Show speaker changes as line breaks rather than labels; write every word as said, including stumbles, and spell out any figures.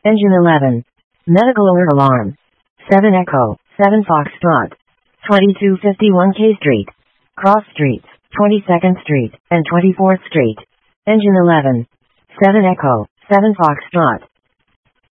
Engine eleven. Medical alert alarm. seven Echo, seven Foxtrot. twenty-two fifty-one K Street. Cross Streets, twenty-second Street, and twenty-fourth Street. Engine eleven. seven Echo, seven Foxtrot.